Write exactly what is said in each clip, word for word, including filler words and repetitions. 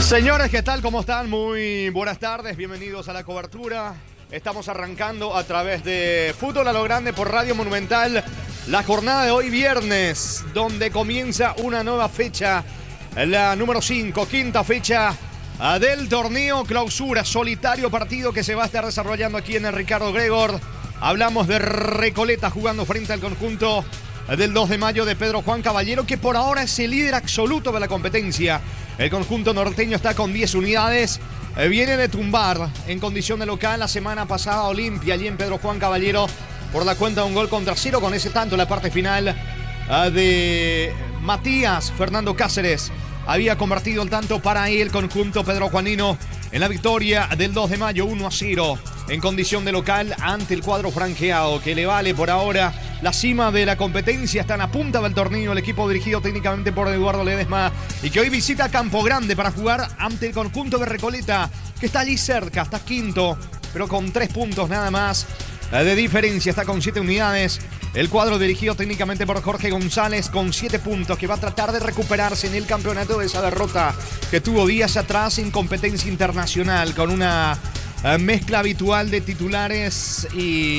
Señores, ¿qué tal? ¿Cómo están? Muy buenas tardes, bienvenidos a la cobertura. Estamos arrancando a través de Fútbol a lo Grande por Radio Monumental la jornada de hoy viernes, donde comienza una nueva fecha, la número cinco, quinta fecha del torneo clausura, solitario partido que se va a estar desarrollando aquí en el Ricardo Gregor. Hablamos de Recoleta jugando frente al conjunto del dos de mayo de Pedro Juan Caballero, que por ahora es el líder absoluto de la competencia. El conjunto norteño está con diez unidades. Eh, viene de tumbar en condición de local la semana pasada Olimpia, allí en Pedro Juan Caballero, por la cuenta de un gol contra cero, con ese tanto en la parte final eh, de Matías Fernando Cáceres. Había convertido el tanto para el conjunto Pedro Juanino en la victoria del dos de mayo, uno a cero, en condición de local ante el cuadro franjeado, que le vale por ahora la cima de la competencia. Está en la punta del torneo el equipo dirigido técnicamente por Eduardo Ledesma y que hoy visita Campo Grande para jugar ante el conjunto de Recoleta, que está allí cerca, está quinto, pero con tres puntos nada más de diferencia, está con siete unidades. El cuadro dirigido técnicamente por Jorge González con siete puntos, que va a tratar de recuperarse en el campeonato de esa derrota que tuvo días atrás en competencia internacional, con una uh, mezcla habitual de titulares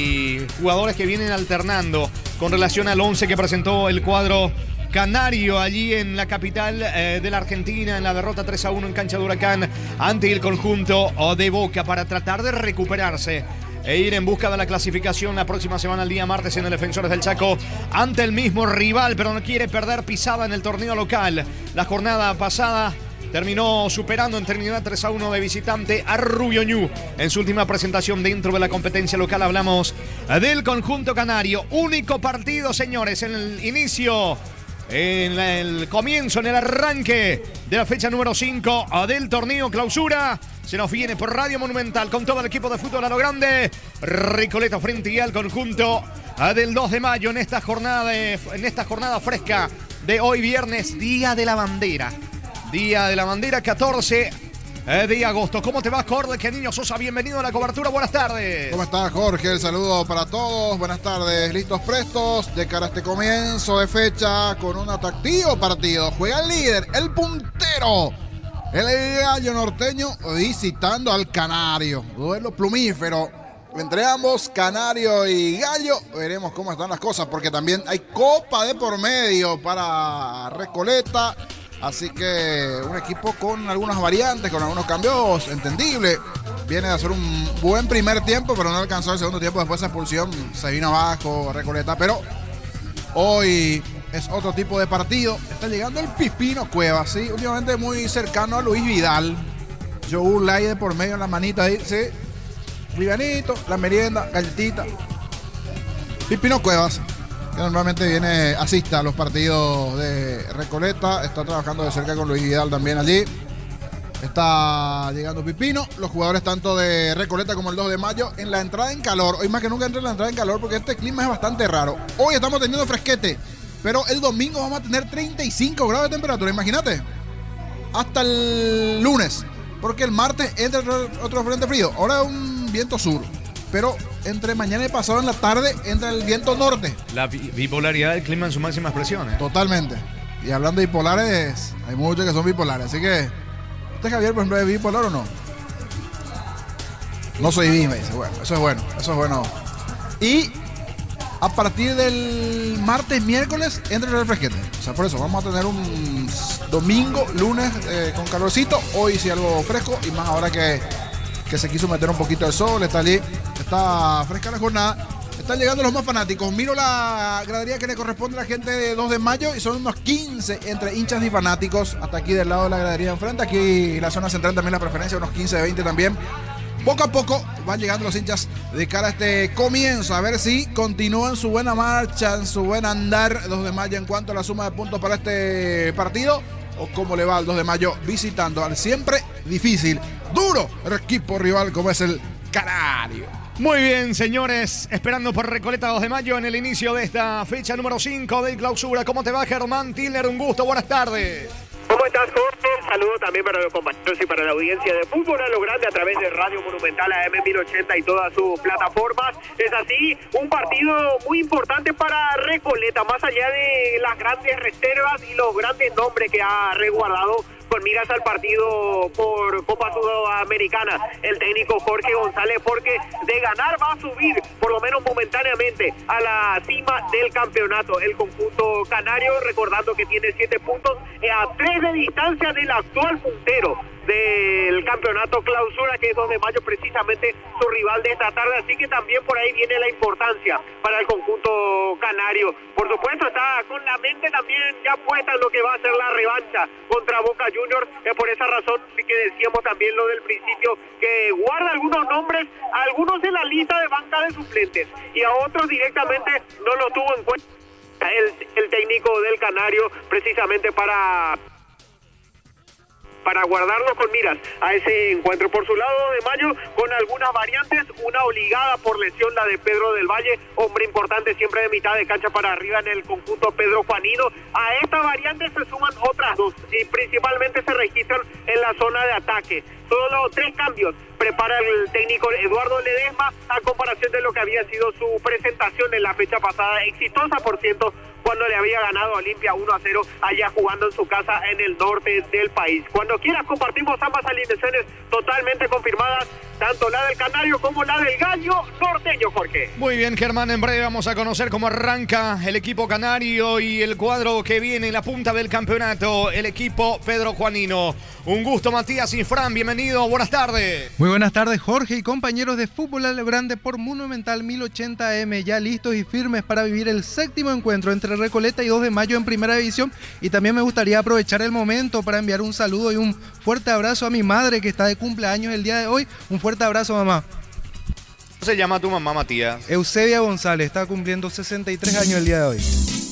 y jugadores que vienen alternando con relación al once que presentó el cuadro canario allí en la capital eh, de la Argentina, en la derrota tres a uno en cancha de Huracán ante el conjunto de Boca, para tratar de recuperarse e ir en busca de la clasificación la próxima semana, el día martes, en el Defensores del Chaco, ante el mismo rival, pero no quiere perder pisada en el torneo local. La jornada pasada terminó superando en Trinidad tres a uno de visitante a Rubio Ñu en su última presentación dentro de la competencia local. Hablamos del conjunto canario. Único partido, señores, en el inicio, en el comienzo, en el arranque de la fecha número cinco del torneo clausura. Se nos viene por Radio Monumental con todo el equipo de Fútbol a lo Grande. Recoleta frente al conjunto del dos de mayo en esta jornada, de, en esta jornada fresca de hoy viernes, Día de la Bandera. Día de la Bandera, catorce de agosto. ¿Cómo te va, Jorge? ¿Qué niño Sosa? Bienvenido a la cobertura. Buenas tardes. ¿Cómo estás, Jorge? El saludo para todos. Buenas tardes. Listos, prestos de cara a este comienzo de fecha con un atractivo partido. Juega el líder, el puntero, el gallo norteño, visitando al canario. Duelo plumífero entre ambos, canario y gallo. Veremos cómo están las cosas, porque también hay copa de por medio para Recoleta. Así que un equipo con algunas variantes, con algunos cambios, entendible. Viene de hacer un buen primer tiempo, pero no alcanzó el segundo tiempo. Después de esa expulsión se vino abajo Recoleta. Pero hoy es otro tipo de partido. Está llegando el Pipino Cuevas, ¿sí? Últimamente muy cercano a Luis Vidal. Joe Laide por medio en la manita ahí, ¿sí? Livianito, la merienda, galletita. Pipino Cuevas, que normalmente viene, asiste a los partidos de Recoleta. Está trabajando de cerca con Luis Vidal también allí. Está llegando Pipino. Los jugadores tanto de Recoleta como el dos de mayo en la entrada en calor. Hoy más que nunca entra en la entrada en calor porque este clima es bastante raro. Hoy estamos teniendo fresquete, pero el domingo vamos a tener treinta y cinco grados de temperatura. Imagínate. Hasta el lunes, porque el martes entra otro frente frío. Ahora un viento sur, pero entre mañana y pasado en la tarde entra el viento norte. La bipolaridad del clima en su máxima expresión, ¿eh? Totalmente. Y hablando de bipolares, hay muchos que son bipolares. Así que, ¿usted, Javier, por ejemplo, es bipolar o no? No soy bi, me dice. Bueno, eso es bueno, eso es bueno. Y a partir del martes, miércoles, entra el fresquete. O sea, por eso vamos a tener un domingo, lunes eh, con calorcito. Hoy sí algo fresco, y más ahora que, que se quiso meter un poquito el sol. Está allí, está fresca la jornada. Están llegando los más fanáticos. Miro la gradería que le corresponde a la gente de dos de mayo y son unos quince entre hinchas y fanáticos. Hasta aquí del lado de la gradería enfrente. Aquí en la zona central también la preferencia, unos quince, veinte también. Poco a poco van llegando los hinchas de cara a este comienzo. A ver si continúan su buena marcha, en su buen andar dos de mayo en cuanto a la suma de puntos para este partido, o cómo le va al dos de mayo visitando al siempre difícil, duro el equipo rival como es el Canario. Muy bien, señores, esperando por Recoleta dos de mayo en el inicio de esta fecha número cinco de clausura. ¿Cómo te va, Germán Tiller? Un gusto, buenas tardes. ¿Cómo estás, Jorge? Un saludo también para los compañeros y para la audiencia de Fútbol a lo Grande a través de Radio Monumental A M mil ochenta y todas sus plataformas. Es así, un partido muy importante para Recoleta, más allá de las grandes reservas y los grandes nombres que ha resguardado con con miras al partido por Copa Sudamericana el técnico Jorge González, porque de ganar va a subir por lo menos momentáneamente a la cima del campeonato el conjunto canario, recordando que tiene siete puntos a tres de distancia del actual puntero del campeonato clausura, que es dos de mayo, precisamente su rival de esta tarde. Así que también por ahí viene la importancia para el conjunto canario. Por supuesto está con la mente también ya puesta en lo que va a ser la revancha contra Boca Juniors. Es por esa razón que decíamos también lo del principio, que guarda algunos nombres, algunos en la lista de banca de suplentes y a otros directamente no lo tuvo en cuenta el, el técnico del canario, precisamente para para guardarlo con miras a ese encuentro. Por su lado, de Mayo, con algunas variantes, una obligada por lesión, la de Pedro del Valle, hombre importante siempre de mitad de cancha para arriba en el conjunto Pedro Juanino. A esta variante se suman otras dos y principalmente se registran en la zona de ataque. Solo tres cambios prepara el técnico Eduardo Ledesma a comparación de lo que había sido su presentación en la fecha pasada, exitosa por cierto, cuando le había ganado a Olimpia uno a cero allá jugando en su casa en el norte del país. Cuando quieras compartimos ambas alineaciones totalmente confirmadas, tanto la del Canario como la del Gallo norteño, Jorge. Muy bien, Germán, en breve vamos a conocer cómo arranca el equipo canario y el cuadro que viene en la punta del campeonato, el equipo Pedro Juanino. Un gusto, Matías y Fran, bienvenido, buenas tardes. Muy buenas tardes, Jorge y compañeros de Fútbol a lo Grande por Monumental mil ochenta A M, ya listos y firmes para vivir el séptimo encuentro entre Recoleta y dos de mayo en Primera División. Y también me gustaría aprovechar el momento para enviar un saludo y un fuerte abrazo a mi madre que está de cumpleaños el día de hoy. Un fuerte abrazo, mamá. ¿Cómo se llama tu mamá, Matías? Eusebia González, está cumpliendo sesenta y tres años el día de hoy.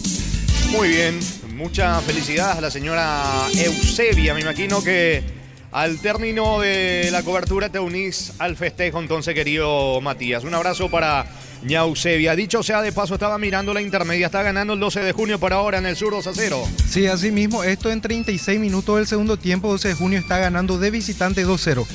Muy bien, muchas felicidades a la señora Eusebia. Me imagino que al término de la cobertura te unís al festejo, entonces, querido Matías. Un abrazo para ña Eusebia. Dicho sea de paso, estaba mirando la intermedia, está ganando el doce de junio por ahora en el sur dos a cero. Sí, así mismo, esto en treinta y seis minutos del segundo tiempo, doce de junio está ganando de visitante dos cero.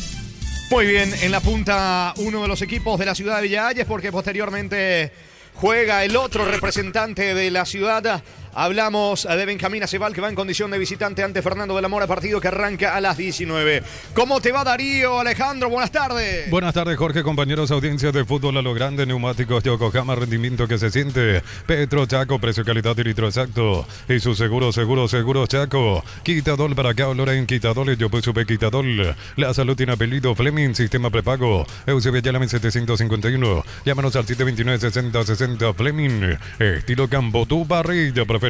Muy bien, en la punta uno de los equipos de la ciudad de Villa Hayes, porque posteriormente juega el otro representante de la ciudad. Hablamos de Benjamín Acebal, que va en condición de visitante ante Fernando de la Mora, partido que arranca a las diecinueve. ¿Cómo te va, Darío? Alejandro, buenas tardes. Buenas tardes, Jorge, compañeros, audiencia de Fútbol a lo Grande, neumáticos Yokohama, rendimiento que se siente. Petro Chaco, precio, calidad y litro exacto. Y su seguro, seguro, seguro Chaco. Quitadol para acá, olor en Quitadol, yo pues supe Quitadol. La salud tiene apellido Fleming, sistema prepago. Eusebia Yalame setecientos cincuenta y uno. Llámanos al siete veintinueve sesenta sesenta Fleming. Estilo Campo, tu parrilla preferida.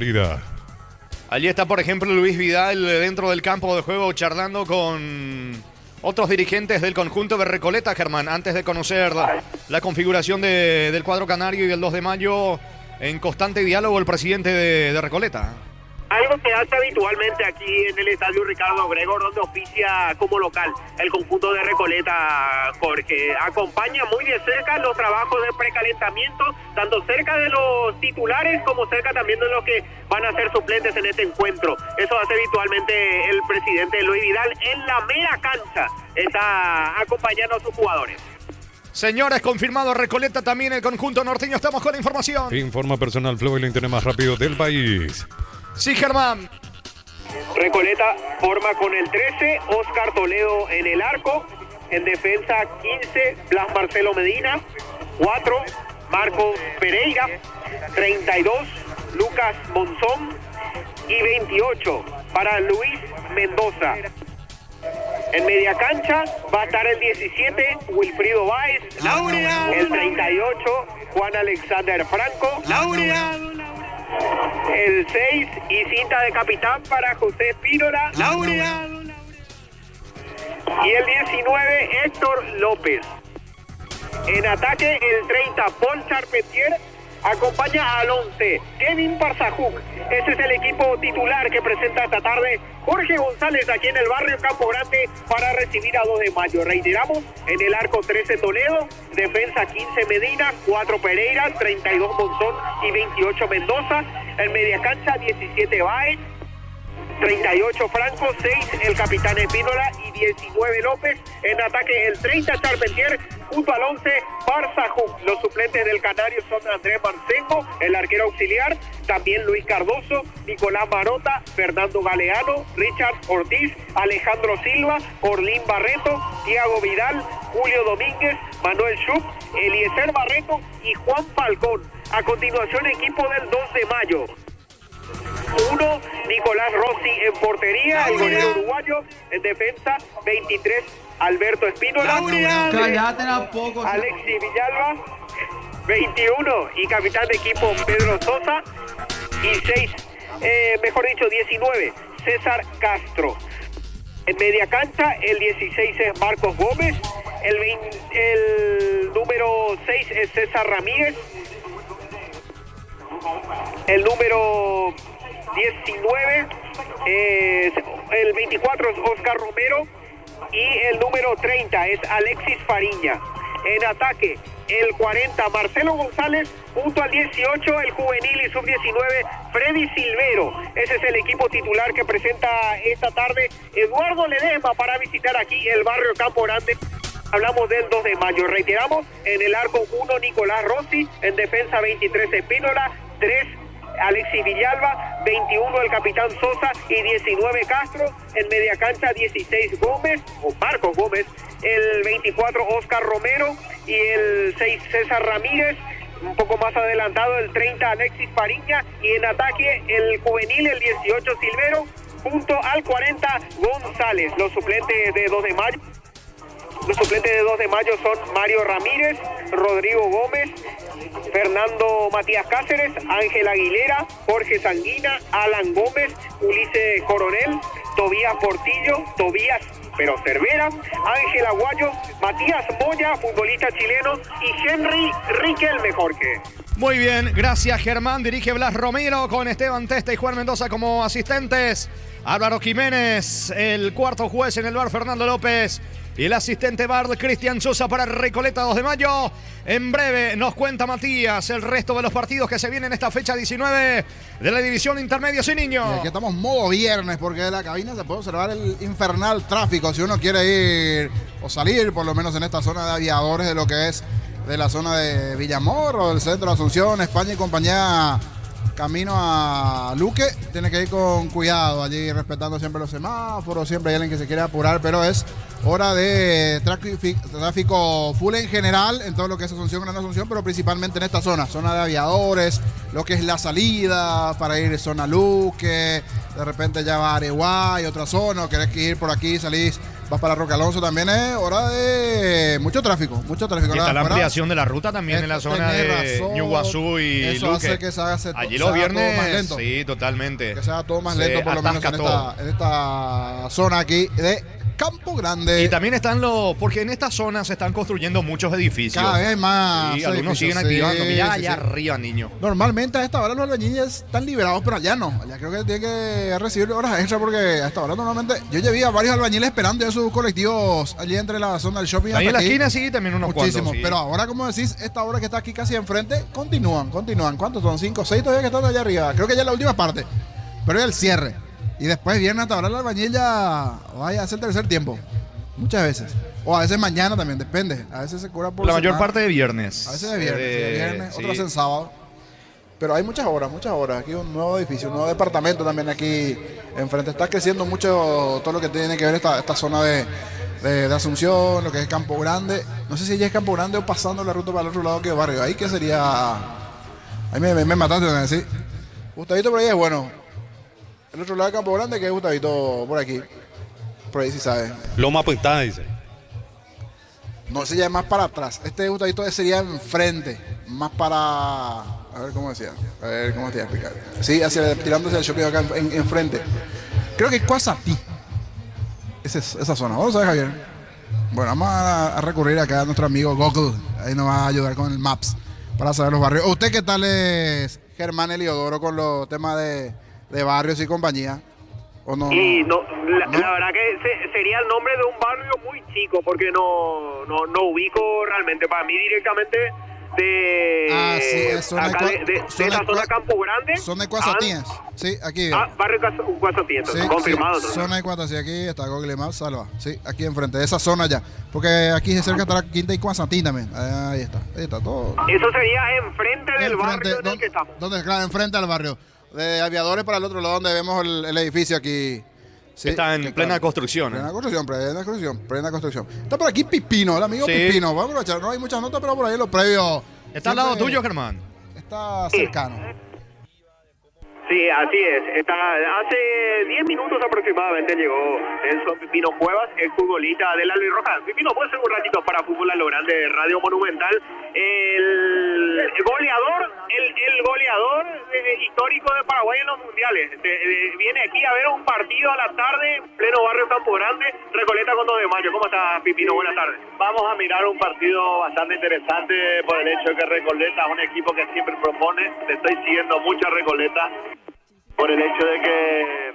Allí está, por ejemplo, Luis Vidal dentro del campo de juego charlando con otros dirigentes del conjunto de Recoleta, Germán, antes de conocer la, la configuración de, del cuadro canario y el dos de mayo, en constante diálogo el presidente de, de Recoleta. Algo que hace habitualmente aquí en el estadio Ricardo Gregor, donde oficia como local el conjunto de Recoleta, Jorge. Acompaña muy de cerca los trabajos de precalentamiento, tanto cerca de los titulares como cerca también de los que van a ser suplentes en este encuentro. Eso hace habitualmente el presidente Luis Vidal en la mera cancha. Está acompañando a sus jugadores. Señores, confirmado Recoleta, también el conjunto norteño. Estamos con la información. Informa Personal Flow, el internet más rápido del país. Sí, Germán. Recoleta forma con el trece, Oscar Toledo en el arco. En defensa, quince, Blas Marcelo Medina. cuatro, Marcos Pereira. treinta y dos, Lucas Monzón. Y veintiocho para Luis Mendoza. En media cancha va a estar el diecisiete, Wilfrido Báez. Laureado. El treinta y ocho, Juan Alexander Franco. Laureado. El seis y cinta de capitán para José Espínola. Laureado. Y el diecinueve, Héctor López. En ataque, el treinta, Paul Charpentier. Acompaña al once, Kevin Parzajuk. Ese es el equipo titular que presenta esta tarde Jorge González aquí en el barrio Campo Grande para recibir a dos de mayo. Reiteramos, en el arco trece Toledo, defensa quince Medina, cuatro Pereira, treinta y dos Monzón y veintiocho Mendoza. En media cancha diecisiete Baez, treinta y ocho Franco, seis el capitán Espínola y diecinueve López. En ataque el treinta Charpentier junto al once Barzajú. Los suplentes del Canario son Andrés Marcengo, el arquero auxiliar, también Luis Cardoso, Nicolás Marota, Fernando Galeano, Richard Ortiz, Alejandro Silva, Orlín Barreto, Tiago Vidal, Julio Domínguez, Manuel Schupp, Eliezer Barreto y Juan Falcón. A continuación, equipo del dos de mayo. uno, Nicolás Rossi en portería, el golero uruguayo. En defensa, veintitrés, Alberto Espínola. Cállate tampoco. Alexis Villalba, veintiuno, y capitán de equipo Pedro Sosa. Y seis, eh, mejor dicho, diecinueve, César Castro. En media cancha, el dieciséis es Marcos Gómez. El, veinte, el número seis es César Ramírez. El número diecinueve es el veinticuatro es Oscar Romero y el número treinta es Alexis Fariña. En ataque el cuarenta Marcelo González junto al dieciocho el juvenil y sub diecinueve Freddy Silvero. Ese es el equipo titular que presenta esta tarde Eduardo Ledesma para visitar aquí el barrio Campo Grande. Hablamos del dos de mayo, reiteramos, en el arco uno Nicolás Rossi, en defensa veintitrés Espínola, tres Alexis Villalba, veintiuno el capitán Sosa y diecinueve Castro. En media cancha dieciséis Gómez, o Marcos Gómez, el veinticuatro Oscar Romero y el seis César Ramírez. Un poco más adelantado el treinta Alexis Fariña y en ataque el juvenil, el dieciocho Silvero, junto al cuarenta González. Los suplentes de dos de mayo. Los suplentes de dos de mayo son Mario Ramírez, Rodrigo Gómez, Fernando Matías Cáceres, Ángel Aguilera, Jorge Sanguina, Alan Gómez, Ulises Coronel, Tobías Portillo, Tobías pero Cervera, Ángel Aguayo, Matías Moya, futbolista chileno, y Henry Riquelme, Jorge. Muy bien, gracias Germán. Dirige Blas Romero con Esteban Testa y Juan Mendoza como asistentes. Álvaro Jiménez, el cuarto juez en el bar Fernando López. Y el asistente bar Cristian Sosa para Recoleta dos de mayo. En breve nos cuenta Matías el resto de los partidos que se vienen esta fecha diecinueve de la división intermedio sin niños. Y aquí estamos modo viernes porque de la cabina se puede observar el infernal tráfico. Si uno quiere ir o salir, por lo menos en esta zona de aviadores de lo que es de la zona de Villamor o del centro de Asunción, España y compañía, camino a Luque, tiene que ir con cuidado allí, respetando siempre los semáforos. Siempre hay alguien que se quiere apurar, pero es hora de tráfico full en general en todo lo que es Asunción, Gran Asunción, pero principalmente en esta zona, zona de aviadores, lo que es la salida para ir zona Luque, de repente ya va a Areguá y otra zona, o querés que ir por aquí, salís, vas para Roque Alonso, también es hora de mucho tráfico, mucho tráfico. Y está la ampliación de la ruta también es, en la zona de razón, Ñuguazú y eso Luque. Hace que se haga se allí se los viernes, más lento. Sí, totalmente. Que sea todo más lento, se por lo menos en esta, en esta zona aquí de Campo Grande. Y también están los, porque en esta zona se están construyendo muchos edificios. Cada vez hay más. Y algunos siguen sí, activando. Mira sí, allá sí. arriba, niño. Normalmente a esta hora los albañiles están liberados, pero allá no. Allá creo que tiene que recibir horas extra porque a esta hora normalmente yo llevé a varios albañiles esperando en sus colectivos allí entre la zona del shopping. Ahí en la aquí. esquina sí también unos Muchísimos, cuantos. Sí. Pero ahora, como decís, esta hora que está aquí casi enfrente, continúan, continúan. ¿Cuántos son? ¿Cinco, seis todavía que están allá arriba? Creo que ya es la última parte. Pero es el cierre. Y después viene hasta ahora el albañil ya vaya a hacer el tercer tiempo. Muchas veces. O a veces mañana también, depende. A veces se cura por la mayor semana. parte de viernes. A veces de viernes, eh, de viernes, sí. otras en sábado. Pero hay muchas horas, muchas horas. Aquí un nuevo edificio, un nuevo departamento también aquí enfrente. Está creciendo mucho todo lo que tiene que ver esta, esta zona de, de, de Asunción, lo que es Campo Grande. No sé si ya es Campo Grande o pasando la ruta para el otro lado que barrio. Ahí que sería... Ahí me, me, me mataste, ¿no? ¿Sí? Gustavito por ahí es bueno. El otro lado de Campo Grande que es Gustavito por aquí. Por ahí sí sabe. Loma Pintada, dice. No, ese ya es más para atrás. Este Gustavito sería enfrente. Más para... A ver cómo decía. A ver cómo te voy a explicar. Sí, hacia, tirándose el shopping acá en, enfrente. Creo que es Cuasatí. Esa, esa zona. Vamos a ver, Javier. Bueno, vamos a, a recurrir acá a nuestro amigo Google. Ahí nos va a ayudar con el Maps para saber los barrios. ¿Usted qué tal es, Germán Eliodoro, con los temas de, de barrios y compañía? ¿O no? Y no, la, ¿No? la verdad que se, sería el nombre de un barrio muy chico porque no, no, no ubico realmente. Para mí directamente de, Ah, sí, es zona acá de- de, de, de zona la de- zona Campo Grande. Son de Cuasatías. Sí, aquí. Ah, barrio Guasatías, Sí, confirmado. sí, entonces. zona de Cuasatías, aquí está Google Maps, salva. Sí, aquí enfrente, de esa zona ya. Porque aquí de cerca está la Quinta y Cuasatín también. Ahí está, ahí está todo. Eso sería enfrente del Enfrente, barrio en el don- que estamos. donde, claro, enfrente al barrio. De Aviadores para el otro lado, donde vemos el, el edificio aquí. Sí, Está en que plena está- construcción. ¿eh? Plena construcción, plena construcción, plena construcción. Está por aquí Pipino, el amigo Sí. Pipino. Vamos a aprovechar, no hay muchas notas, pero por ahí en los previos. Está al lado siempre tuyo, Germán. Está cercano. Sí, así es. Está, hace diez minutos aproximadamente llegó Nelson Pipino Cuevas, el futbolista de la Luis Roja. Pipino, ¿puede ser un ratito para Fútbol a lo Grande de Radio Monumental? El, el goleador, el, el goleador eh, histórico de Paraguay en los mundiales. De- de- viene aquí a ver un partido a la tarde en pleno barrio Campo Grande, Recoleta con dos de mayo. ¿Cómo está, Pipino? Buenas tardes. Vamos a mirar un partido bastante interesante por el hecho de que Recoleta es un equipo que siempre propone. Le estoy siguiendo mucho a Recoleta por el hecho de que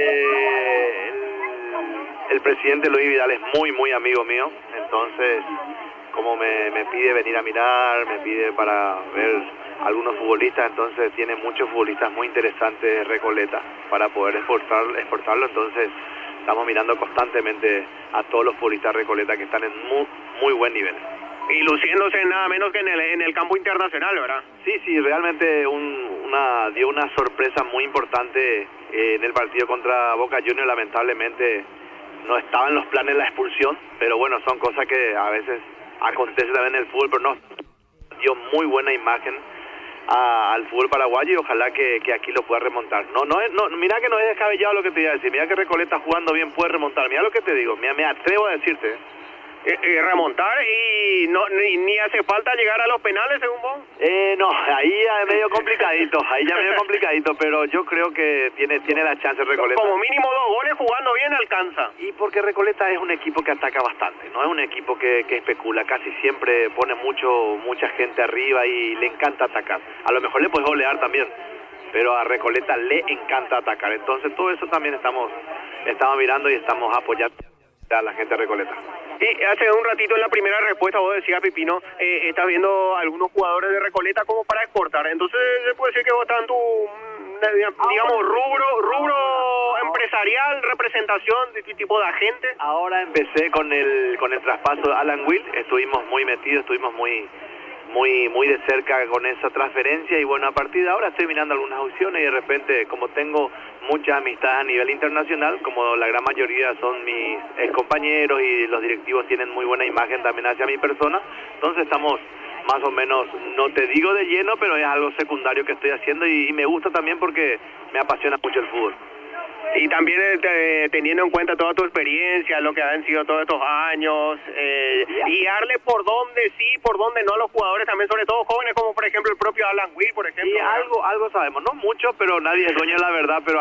eh, el, el presidente Luis Vidal es muy, muy amigo mío. Entonces, como me, me pide venir a mirar, me pide para ver algunos futbolistas, entonces tiene muchos futbolistas muy interesantes Recoleta para poder exportar, exportarlo. Entonces, estamos mirando constantemente a todos los futbolistas Recoleta que están en muy, muy buen nivel. Y luciéndose nada menos que en el, en el campo internacional, ¿verdad? Sí, sí, realmente un, una, dio una sorpresa muy importante eh, en el partido contra Boca Juniors. Lamentablemente no estaba en los planes la expulsión, pero bueno, son cosas que a veces acontece también en el fútbol, pero no, dio muy buena imagen a, al fútbol paraguayo y ojalá que, que aquí lo pueda remontar. No, no, es, no, mira que no es descabellado lo que te voy a decir, mira que Recoleta jugando bien puede remontar, mira lo que te digo, mira, me atrevo a decirte. Eh, eh, remontar y no ni, ni hace falta llegar a los penales, según vos. Eh, no, ahí ya es medio complicadito, ahí ya es medio complicadito, pero yo creo que tiene tiene la chance Recoleta. Como mínimo dos goles jugando bien alcanza. Y porque Recoleta es un equipo que ataca bastante, no es un equipo que, que especula, casi siempre pone mucho mucha gente arriba y le encanta atacar. A lo mejor le puedes golear también, pero a Recoleta le encanta atacar. Entonces todo eso también estamos estamos mirando y estamos apoyando a la gente de Recoleta. Y hace un ratito en la primera respuesta vos decías, Pipino, eh, estás viendo algunos jugadores de Recoleta como para exportar. Entonces se puede decir que vos estás en tu, mm, digamos, rubro rubro empresarial, representación de qué tipo de agente. Ahora empecé con el con el traspaso de Alan Will, estuvimos muy metidos, estuvimos muy muy muy de cerca con esa transferencia y bueno, a partir de ahora estoy mirando algunas opciones y de repente, como tengo muchas amistades a nivel internacional, como la gran mayoría son mis ex compañeros y los directivos tienen muy buena imagen también hacia mi persona, entonces estamos más o menos, no te digo de lleno, pero es algo secundario que estoy haciendo y, y me gusta también porque me apasiona mucho el fútbol. Y también eh, teniendo en cuenta toda tu experiencia, lo que han sido todos estos años, eh, guiarle por dónde sí, por dónde no a los jugadores, también sobre todo jóvenes, como por ejemplo el propio Alan Will, por ejemplo. Y algo algo sabemos, no mucho, pero nadie es dueño de la verdad, pero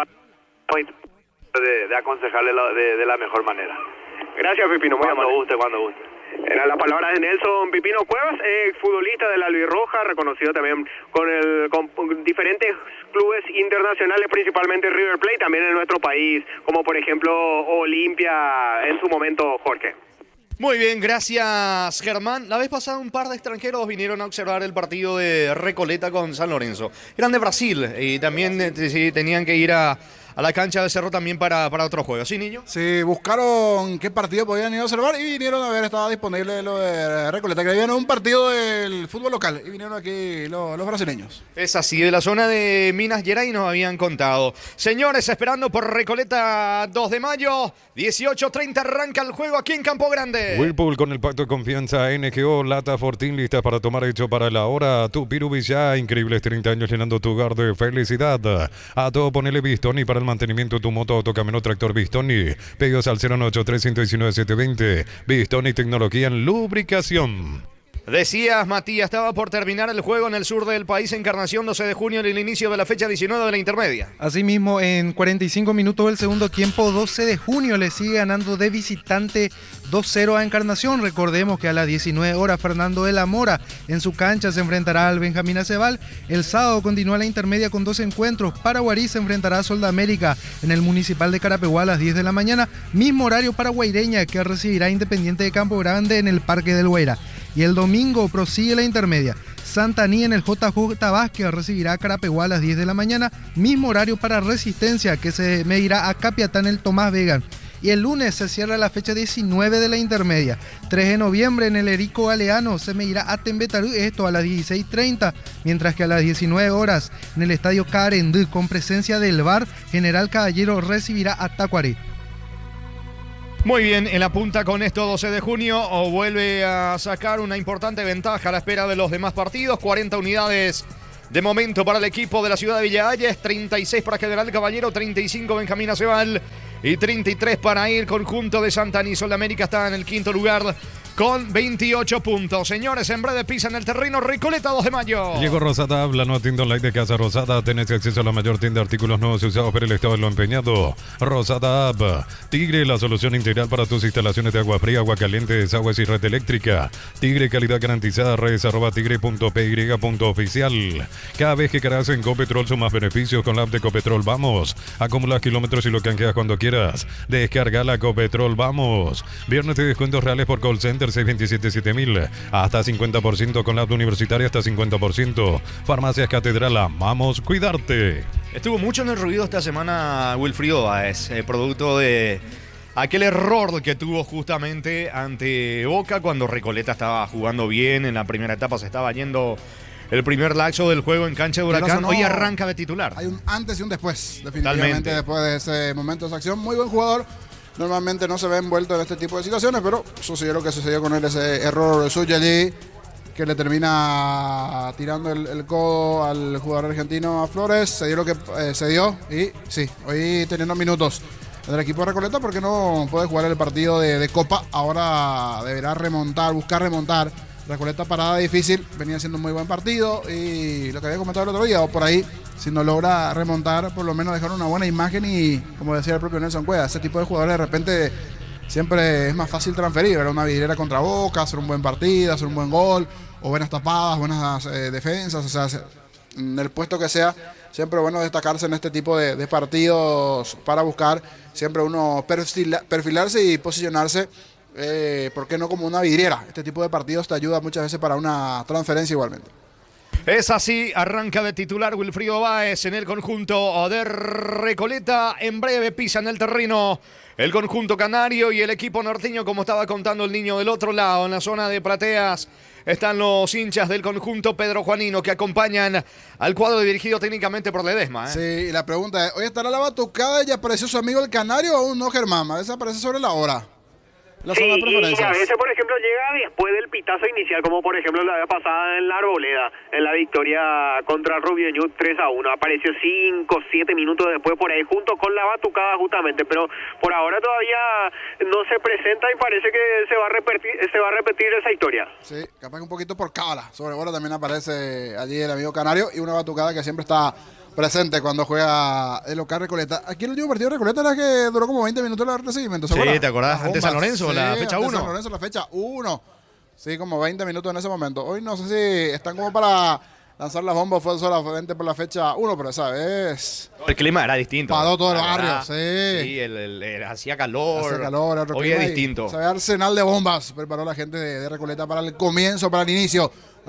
de, de aconsejarle la, de, de la mejor manera. Gracias, Pipino, muy Cuando amable. guste, cuando guste. Eran las palabras de Nelson Pipino Cuevas, ex futbolista de la Luis Roja, reconocido también con, el, con diferentes clubes internacionales, principalmente River Plate, también en nuestro país, como por ejemplo Olimpia en su momento, Jorge. Muy bien, gracias Germán. La vez pasada un par de extranjeros vinieron a observar el partido de Recoleta con San Lorenzo. Eran de Brasil y también eh, sí, tenían que ir a, a la cancha de Cerro también para, para otro juego. ¿Sí, niño? Sí, buscaron qué partido podían ir a observar y vinieron a ver, estaba disponible lo de Recoleta, que viene un partido del fútbol local y vinieron aquí los, los brasileños. Es así, de la zona de Minas Gerais nos habían contado. Señores, esperando por Recoleta dos de mayo, dieciocho treinta arranca el juego aquí en Campo Grande. Whirlpool con el pacto de confianza N G O, Lata Fortín lista para tomar hecho para la hora. Tu Pirubi ya, increíbles treinta años llenando tu hogar de felicidad. A todo ponele Bistoni para el mantenimiento de tu moto, autocamino, tractor Bistoni. Pedidos al cero nueve ocho tres, uno uno nueve, siete dos cero. Bistoni, tecnología en lubricación. Decías, Matías, estaba por terminar el juego en el sur del país, Encarnación, doce de junio, en el inicio de la fecha diecinueve de la intermedia. Asimismo, en cuarenta y cinco minutos del segundo tiempo, doce de junio le sigue ganando de visitante dos cero a Encarnación. Recordemos que a las diecinueve horas Fernando de la Mora en su cancha se enfrentará al Benjamín Acebal. El sábado continúa la intermedia con dos encuentros. Paraguarí se enfrentará a Sol de América en el Municipal de Carapeguá a las diez de la mañana. Mismo horario para Guaireña, que recibirá Independiente de Campo Grande en el Parque del Guairá. Y el domingo prosigue la intermedia. Santaní en el J J Vázquez recibirá a Carapeguá a las diez de la mañana. Mismo horario para Resistencia, que se medirá a Capiatá en el Tomás Vegan. Y el lunes se cierra la fecha diecinueve de la intermedia. tres de noviembre en el Erico Galeano se medirá a Tembetarú, esto a las dieciséis treinta, mientras que a las diecinueve horas en el Estadio Carendú, con presencia del V A R, General Caballero recibirá a Tacuaré. Muy bien, en la punta con esto doce de junio o vuelve a sacar una importante ventaja a la espera de los demás partidos. cuarenta unidades de momento para el equipo de la ciudad de Villa Hayes, treinta y seis para General Caballero, treinta y cinco Benjamín Acebal y treinta y tres para el conjunto de Santaní. Sol de América está en el quinto lugar con veintiocho puntos. Señores, en breve pisan el terreno Recoleta dos de mayo. Llegó Rosada, la nueva tienda online de Casa Rosada. Tenés acceso a la mayor tienda de artículos nuevos y usados por el Estado de lo empeñado. Rosada App. Tigre, la solución integral para tus instalaciones de agua fría, agua caliente, desagües y red eléctrica. Tigre, calidad garantizada. Redes arroba tigre punto p y punto oficial. Cada vez que cargas en Copetrol sumas beneficios con la app de Copetrol. Vamos. Acumulas kilómetros y lo canjeas cuando quieras. Descarga la Copetrol. Vamos. Viernes de descuentos reales por call center seis dos siete siete mil, hasta cincuenta por ciento con la app universitaria, hasta cincuenta por ciento. Farmacias Catedral, amamos cuidarte. Estuvo mucho en el ruido esta semana Wilfrido Báez, eh, producto de aquel error que tuvo justamente ante Boca cuando Recoleta estaba jugando bien. En la primera etapa se estaba yendo el primer lapso del juego en cancha de Huracán. No, hoy arranca de titular. Hay un antes y un después, definitivamente. Totalmente. Después de ese momento de esa acción. Muy buen jugador. Normalmente no se ve envuelto en este tipo de situaciones, pero sucedió lo que sucedió con él, ese error suyo allí, que le termina tirando el, el codo al jugador argentino a Flores. Se dio lo que eh, se dio y sí, hoy teniendo minutos del equipo de Recoleta porque no puede jugar el partido de, de Copa. Ahora deberá remontar, buscar remontar. Recoleta parada difícil, venía haciendo un muy buen partido y lo que había comentado el otro día, o por ahí, si no logra remontar, por lo menos dejar una buena imagen y, como decía el propio Nelson Cueva, ese tipo de jugadores de repente siempre es más fácil transferir, ver una vidriera contra Boca, hacer un buen partido, hacer un buen gol, o buenas tapadas, buenas eh, defensas, o sea, en el puesto que sea, siempre es bueno destacarse en este tipo de, de partidos para buscar siempre uno perfila, perfilarse y posicionarse. Eh, ¿Por qué no como una vidriera? Este tipo de partidos te ayuda muchas veces para una transferencia igualmente. Es así, arranca de titular Wilfrido Báez en el conjunto de Recoleta. En breve pisa en el terreno el conjunto canario y el equipo norteño, como estaba contando el niño del otro lado, en la zona de plateas. Están los hinchas del conjunto Pedro Juanino que acompañan al cuadro dirigido técnicamente por Ledesma. ¿eh? Sí, y la pregunta es, ¿hoy estará la batucada y ya apareció su amigo el canario o aún no, Germán? A veces aparece sobre la hora. Sí, y a veces, por ejemplo, llega después del pitazo inicial, como por ejemplo la vez pasada en la Arboleda, en la victoria contra Rubio Ñu tres a uno. Apareció cinco, siete minutos después por ahí, junto con la batucada justamente, pero por ahora todavía no se presenta y parece que se va a repetir, se va a repetir esa historia. Sí, capaz que un poquito por cábala. Sobre ahora también aparece allí el amigo canario y una batucada que siempre está presente cuando juega el local Recoleta. Aquí el último partido de Recoleta era que duró como veinte minutos el recibimiento. Sí, ¿te acordás? Ante San Lorenzo, sí, la fecha uno. San Lorenzo, la fecha uno. Sí, como veinte minutos en ese momento. Hoy no sé si están como para lanzar las bombas, fue solamente por la fecha uno, pero esa vez... El clima era distinto. Paró todo el la barrio, verdad. sí. Sí, el, el, el, hacía calor. Hacía calor, otro hoy clima es distinto. Se ve arsenal de bombas. Preparó la gente de, de Recoleta para el comienzo, para el inicio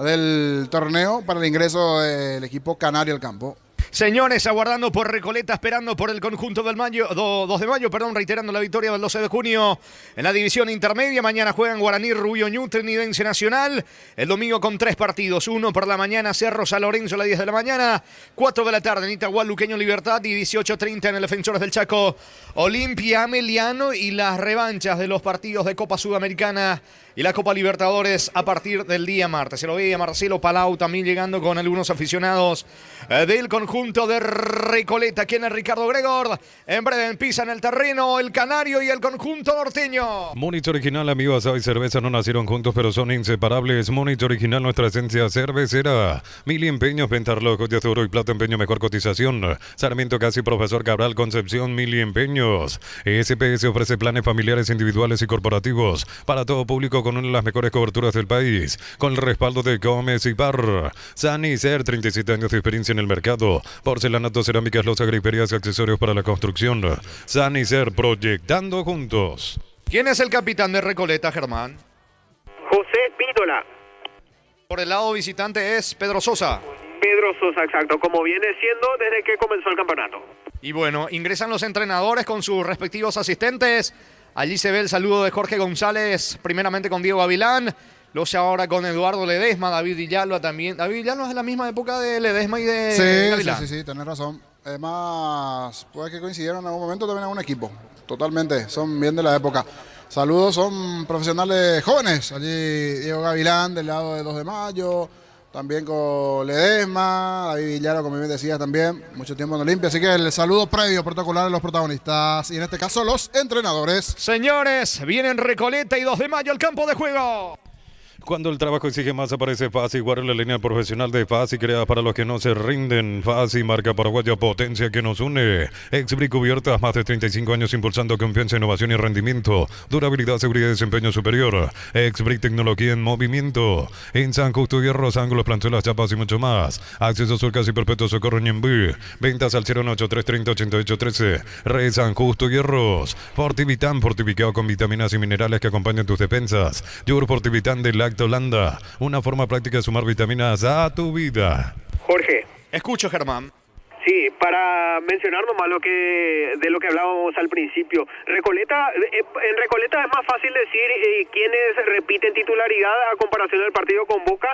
del torneo, para el ingreso del equipo canario al campo. Señores, aguardando por Recoleta, esperando por el conjunto del mayo, do, dos de mayo, perdón, reiterando la victoria del doce de junio en la división intermedia. Mañana juegan Guaraní, Rubio Ñu, Trinidense Nacional. El domingo con tres partidos, uno por la mañana, Cerro San Lorenzo a las diez de la mañana, cuatro de la tarde en Itaguá, Luqueño Libertad y dieciocho treinta en el Defensores del Chaco, Olimpia Ameliano, y las revanchas de los partidos de Copa Sudamericana y la Copa Libertadores a partir del día martes. Se lo veía Marcelo Palau también llegando con algunos aficionados eh, del conjunto de Recoleta. Aquí en el Ricardo Gregor. En breve pisan el terreno el canario y el conjunto norteño. Múnich Original, amigo, asado y cerveza no nacieron juntos, pero son inseparables. Múnich Original, nuestra esencia cervecera. Mil empeños, venta relojes de oro y plata, empeño, mejor cotización. Sarmiento Casi, Profesor Cabral, Concepción, Mil empeños. S P S ofrece planes familiares, individuales y corporativos para todo público con una de las mejores coberturas del país. Con el respaldo de Gómez y Par. Sanicer, treinta y siete años de experiencia en el mercado. Porcelanato, cerámicas, loza, griferías y accesorios para la construcción. Sanicer, proyectando juntos. ¿Quién es el capitán de Recoleta, Germán? José Espíndola. Por el lado visitante es Pedro Sosa. Pedro Sosa, exacto, como viene siendo desde que comenzó el campeonato. Y bueno, ingresan los entrenadores con sus respectivos asistentes. Allí se ve el saludo de Jorge González, primeramente con Diego Gavilán, luego ahora con Eduardo Ledesma, David Villalba también. David Villalba es de la misma época de Ledesma y de sí, Gavilán. Sí, sí, sí, tenés razón. Además, puede que coincidieron en algún momento también en un equipo. Totalmente, son bien de la época. Saludos, son profesionales jóvenes. Allí Diego Gavilán del lado de dos de mayo, también con Ledesma, David Villalba, como bien decías también, mucho tiempo en Olimpia. Así que el saludo previo protocolar a los protagonistas y en este caso los entrenadores. Señores, vienen Recoleta y dos de mayo al campo de juego. Cuando el trabajo exige más, aparece Fasi, guarda la línea profesional de Fasi, crea para los que no se rinden. Fasi, marca paraguaya, potencia que nos une. Exbric Cubiertas, más de treinta y cinco años impulsando confianza, innovación y rendimiento. Durabilidad, seguridad y desempeño superior. Exbric, tecnología en movimiento. En San Justo, hierros, ángulos, planchuelas, chapas y mucho más. Acceso sur casi perpetuo, Socorro Ñembí. Ventas al cero ocho tres treinta ochenta y ocho trece. Red San Justo, hierros. Fortivitán, fortificado con vitaminas y minerales que acompañan tus defensas. Yogur Fortivitán de Lacto Holanda, una forma práctica de sumar vitaminas a tu vida. Jorge. Escucho, Germán. Sí, para mencionar nomás lo que, de lo que hablábamos al principio. Recoleta, en Recoleta es más fácil decir eh, quiénes repiten titularidad a comparación del partido con Boca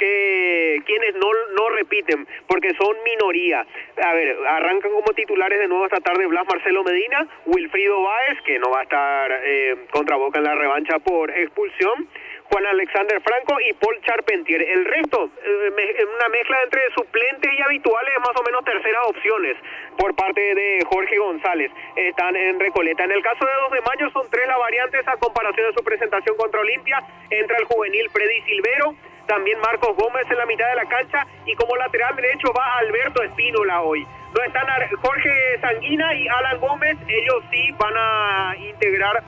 que quienes no, no repiten, porque son minoría. A ver, arrancan como titulares de nuevo esta tarde Blas Marcelo Medina, Wilfrido Báez, que no va a estar eh, contra Boca en la revancha por expulsión, Juan Alexander Franco y Paul Charpentier. El resto, eh, me, una mezcla entre suplentes y habituales, más o menos terceras opciones por parte de Jorge González. Están en Recoleta. En el caso de dos de mayo son tres las variantes a comparación de su presentación contra Olimpia. Entra el juvenil Freddy Silvero, también Marcos Gómez en la mitad de la cancha y como lateral derecho va Alberto Espínola hoy. No están Jorge Sanguina y Alan Gómez, ellos sí van a integrar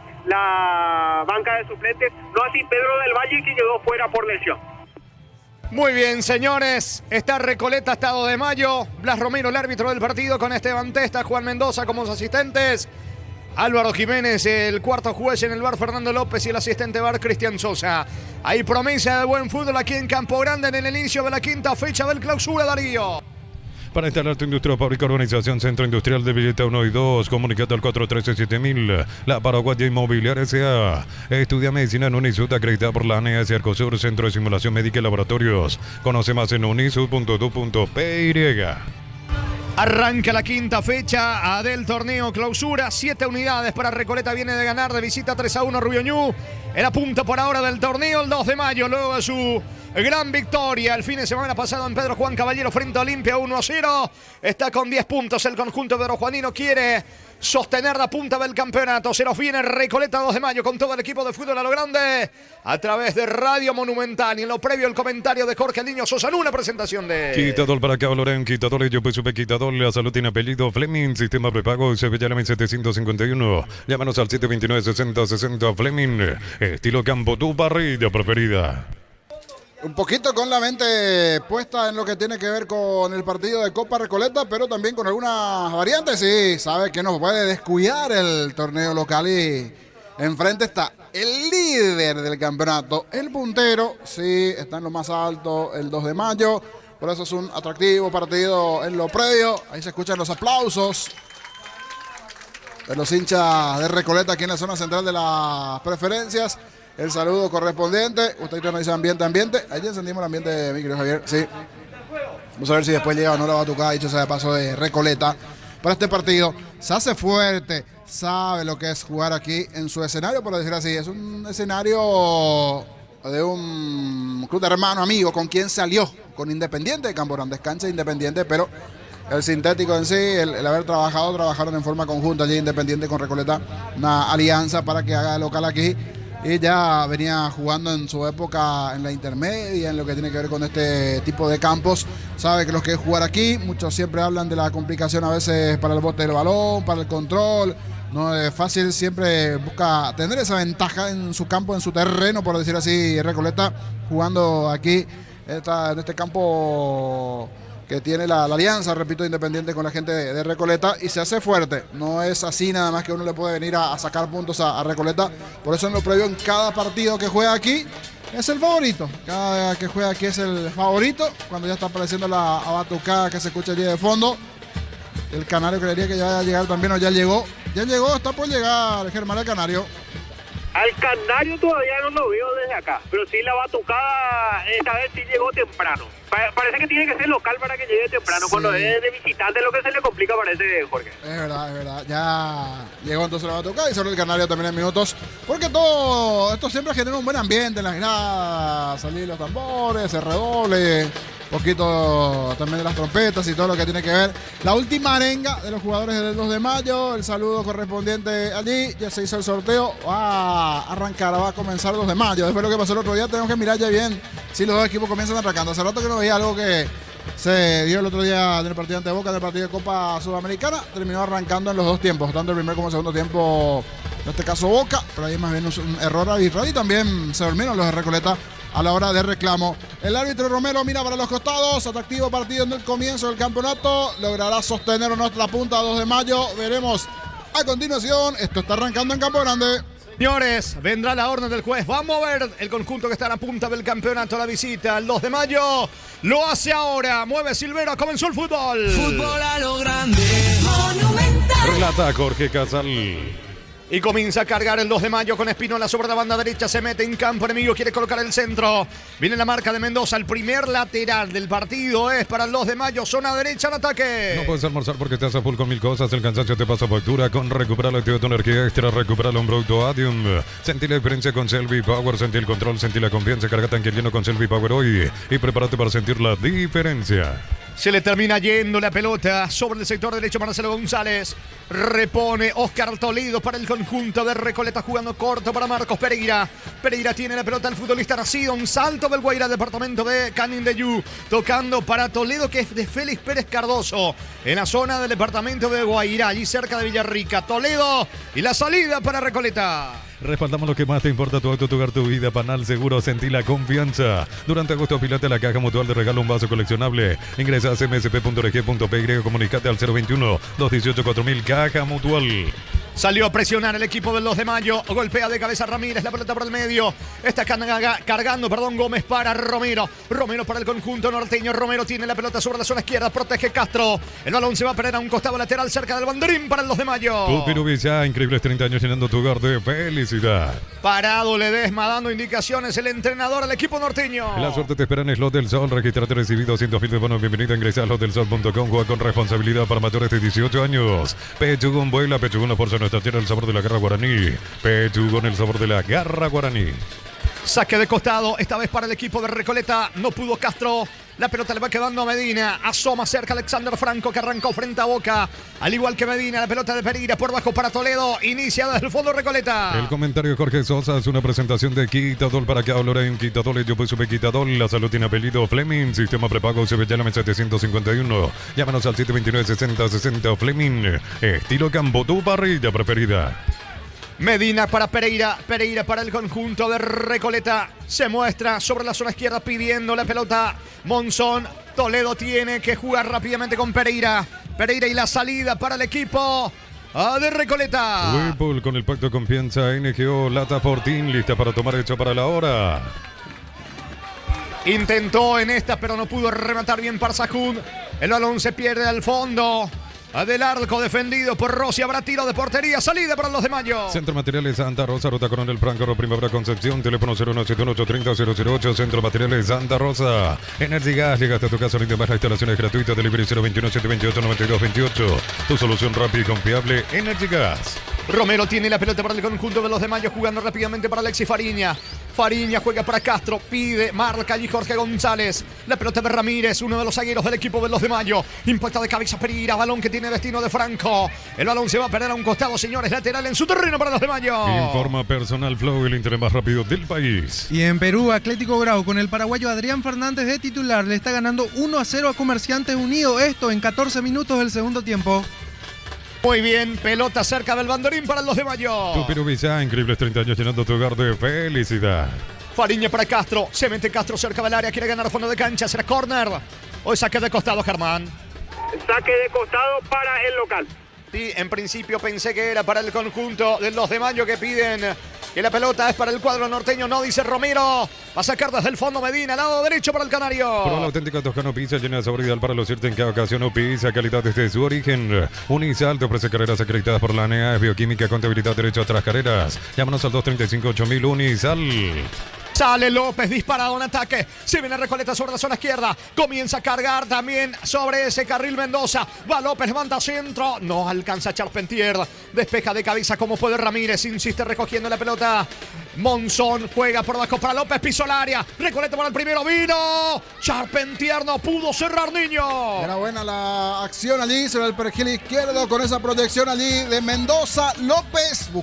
la banca de suplentes, no así Pedro del Valle, que quedó fuera por lesión. Muy bien, señores, está Recoleta hasta dos de mayo, Blas Romero el árbitro del partido con Esteban Testa, Juan Mendoza como sus asistentes, Álvaro Jiménez el cuarto juez en el bar, Fernando López y el asistente bar Cristian Sosa. Hay promesa de buen fútbol aquí en Campo Grande en el inicio de la quinta fecha del clausura, Darío. Para instalar tu industria, fábrica, organización, Centro Industrial de Villeta uno y dos, comunicate al cuatro uno tres siete mil. La Paraguaya Inmobiliaria S A. Estudia medicina en Unisud, acreditada por la A N E S y Arcosur, Centro de Simulación Médica y Laboratorios. Conoce más en unisud punto edu punto pe y. Arranca la quinta fecha del torneo clausura. Siete unidades para Recoleta. Viene de ganar de visita tres a uno Rubio Ñu. Era punta por ahora del torneo el dos de mayo. Luego de su gran victoria el fin de semana pasado en Pedro Juan Caballero frente a Olimpia uno a cero. Está con diez puntos el conjunto Pedro Juanino. Quiere sostener la punta del campeonato. Se nos viene Recoleta dos de mayo con todo el equipo de fútbol a lo grande a través de Radio Monumental. Y en lo previo el comentario de Jorge el Niño Sosa en una presentación de... Quitador para Cabo Lorén, Quitador y yo pues supe Quitador. La salud tiene apellido Fleming, sistema prepago Sevillana setecientos cincuenta y uno. Llámanos al siete dos nueve sesenta sesenta Fleming. Estilo campo, tu parrilla preferida. Un poquito con la mente puesta en lo que tiene que ver con el partido de Copa Recoleta, pero también con algunas variantes. Sí, sabe que no puede descuidar el torneo local y enfrente está el líder del campeonato, el puntero. Sí, está en lo más alto el dos de mayo. Por eso es un atractivo partido en lo previo. Ahí se escuchan los aplausos de los hinchas de Recoleta aquí en la zona central de las preferencias. El saludo correspondiente. Usted nos dice ambiente, ambiente. Ahí encendimos el ambiente, mi querido Javier. Sí. Vamos a ver si después llega o no la batucada, dicho sea de paso, de Recoleta para este partido. Se hace fuerte, sabe lo que es jugar aquí en su escenario, por decir así. Es un escenario de un club de hermano amigo con quien salió, con Independiente de Campo Grande, cancha Independiente, pero el sintético en sí, el, el haber trabajado, trabajaron en forma conjunta allí Independiente con Recoleta, una alianza para que haga de local aquí. Y ya venía jugando en su época en la intermedia, en lo que tiene que ver con este tipo de campos. Sabe que los que es jugar aquí, muchos siempre hablan de la complicación a veces para el bote del balón, para el control. No es fácil, siempre busca tener esa ventaja en su campo, en su terreno, por decir así, Recoleta, jugando aquí esta, en este campo que tiene la, la alianza, repito, Independiente con la gente de, de Recoleta, y se hace fuerte. No es así nada más que uno le puede venir a, a sacar puntos a, a Recoleta. Por eso en lo previo, en cada partido que juega aquí, es el favorito. Cada que juega aquí es el favorito. Cuando ya está apareciendo la abatucada que se escucha allí de fondo. El Canario creería que ya va a llegar también o ya llegó. Ya llegó, está por llegar Germán el Canario. Al Canario todavía no lo veo desde acá, pero sí la batucada esta vez sí llegó temprano. Pa- parece que tiene que ser local para que llegue temprano. Sí. Cuando es de visitante lo que se le complica parece, Jorge. Es verdad, es verdad. Ya llegó entonces la batucada y sobre el Canario también en minutos. Porque todo esto siempre genera un buen ambiente en las gradas. Salir los tambores, el redoble. Un poquito también de las trompetas y todo lo que tiene que ver. La última arenga de los jugadores del dos de mayo. El saludo correspondiente allí. Ya se hizo el sorteo. Va a arrancar, va a comenzar el dos de mayo. Después de lo que pasó el otro día, tenemos que mirar ya bien si los dos equipos comienzan atracando. Hace rato que no veía algo que se dio el otro día en el partido ante Boca, en el partido de Copa Sudamericana. Terminó arrancando en los dos tiempos, tanto el primer como el segundo tiempo. En este caso Boca, pero ahí más bien un error arbitral y también se durmieron los de Recoleta a la hora de reclamo. El árbitro Romero mira para los costados. Atractivo partido en el comienzo del campeonato. Logrará sostener o no la punta dos de mayo. Veremos a continuación. Esto está arrancando en Campo Grande. Señores, vendrá la orden del juez. Vamos a ver el conjunto que está a la punta del campeonato. La visita el dos de mayo. Lo hace ahora. Mueve Silvera. Comenzó el fútbol. Fútbol a lo grande. Monumental. Relata Jorge Casal. Y comienza a cargar el dos de mayo con Espinola sobre la banda derecha. Se mete en campo enemigo. Quiere colocar el centro. Viene la marca de Mendoza. El primer lateral del partido es para el dos de mayo. Zona derecha en ataque. No puedes almorzar porque estás a full con mil cosas. El cansancio te pasa factura. Con Recuperar la actividad tu energía extra. Recuperar un producto Adium. Sentí la diferencia con Selvi Power. Sentí el control. Sentí la confianza. Carga tanque lleno con Selvi Power hoy. Y prepárate para sentir la diferencia. Se le termina yendo la pelota sobre el sector derecho. Marcelo González repone Oscar Toledo para el conjunto de Recoleta, jugando corto para Marcos Pereira. Pereira tiene la pelota, el futbolista nacido. Un salto del Guairá, departamento de Canindeyú, tocando para Toledo, que es de Félix Pérez Cardoso, en la zona del departamento de Guairá, allí cerca de Villarrica. Toledo y la salida para Recoleta. Respaldamos lo que más te importa, tu auto, tu hogar, tu vida. Panal Seguro, sentí la confianza. Durante agosto, afilate la caja mutual de regalo un vaso coleccionable. Ingresa a c m s p punto r g punto p y comunicate al cero veintiuno, doscientos dieciocho, cuatro mil. Caja Mutual. Salió a presionar el equipo del dos de mayo. Golpea de cabeza Ramírez, la pelota por el medio. Está carga, cargando, perdón, Gómez para Romero. Romero para el conjunto norteño. Romero tiene la pelota sobre la zona izquierda. Protege Castro. El balón se va a perder a un costado lateral cerca del banderín para el dos de mayo. Tu Pirubilla, increíbles treinta años llenando tu hogar de felicidad. Parado Ledesma dando indicaciones el entrenador al equipo norteño. La suerte te espera en Slot del Sol. Registrate, recibí doscientos mil de bonos. Bienvenido a ingresar a slot del sol punto com. Juega con responsabilidad para mayores de dieciocho años. Pechugón vuela, Pechugón la fuerza de nuestra tierra, el sabor de la garra guaraní. Pechugón, el sabor de la garra guaraní. Saque de costado, esta vez para el equipo de Recoleta. No pudo Castro. La pelota le va quedando a Medina. Asoma cerca Alexander Franco, que arrancó frente a Boca. Al igual que Medina, la pelota de Pereira por bajo para Toledo. Inicia desde el fondo Recoleta. El comentario de Jorge Sosa es una presentación de Quitadol para que hablar en Quitadol. Yo pues sube Quitadol. La salud tiene apellido Fleming. Sistema prepago se ve ya en setecientos cincuenta y uno. Llámanos al siete veintinueve, sesenta, sesenta. Fleming. Estilo campo, tu parrilla preferida. Medina para Pereira, Pereira para el conjunto de Recoleta. Se muestra sobre la zona izquierda pidiendo la pelota Monzón. Toledo tiene que jugar rápidamente con Pereira. Pereira y la salida para el equipo de Recoleta. Whirlpool con el pacto de confianza. N G O Lata Fortín, lista para tomar hecho para la hora. Intentó en esta, pero no pudo rematar bien Parsajud. El balón se pierde al fondo del arco, defendido por Rossi. Habrá tiro de portería, salida para los de mayo. Centro Materiales Santa Rosa, Ruta Coronel Franco, Primavera Concepción, teléfono cero uno siete uno ocho tres cero cero ocho. Centro Materiales Santa Rosa. Energy Gas, llegaste a tu casa, rinde más, las instalaciones gratuitas. Delivery cero veintiuno, siete veintiocho, noventa y dos veintiocho. Tu solución rápida y confiable, Energy Gas. Romero tiene la pelota para el conjunto de los de mayo, jugando rápidamente para Alexis Fariña. Fariña juega para Castro, pide, marca allí Jorge González. La pelota de Ramírez, uno de los zagueros del equipo de los de mayo. Impacta de cabeza Pereira, balón que tiene destino de Franco. El balón se va a perder a un costado, señores, lateral en su terreno para los de mayo. Informa Personal Flow, el internet más rápido del país. Y en Perú, Atlético Grau con el paraguayo Adrián Fernández de titular le está ganando uno a cero a Comerciantes Unidos. Esto en catorce minutos del segundo tiempo. Muy bien, pelota cerca del banderín para los de mayo. Tu Pirubilla, increíbles treinta años llenando tu hogar de felicidad. Fariña para Castro, se mete Castro cerca del área, quiere ganar a fondo de cancha, será córner. Hoy saque de costado, Germán. Saque de costado para el local. Sí, en principio pensé que era para el conjunto de los de mayo, que piden Y la pelota es para el cuadro norteño, no dice Romero. Va a sacar desde el fondo Medina, lado derecho para el Canario. Por la auténtica Toscano Pizza, llena de sabor ideal para lucirte en cada ocasión. O pizza, calidad desde su origen. Unisal te ofrece carreras acreditadas por la A N E A, bioquímica, contabilidad, derecho a otras carreras. Llámanos al dos treinta y cinco ocho mil Unisal. Sale López, disparado en ataque. Se viene Recoleta sobre la zona izquierda. Comienza a cargar también sobre ese carril Mendoza. Va López, levanta centro. No alcanza Charpentier. Despeja de cabeza como puede Ramírez. Insiste recogiendo la pelota. Monzón juega por abajo para López. Piso el área. Recoleta por el primero. Vino. Charpentier no pudo cerrar, niño. Era buena la acción allí sobre el perejil izquierdo con esa proyección allí de Mendoza. López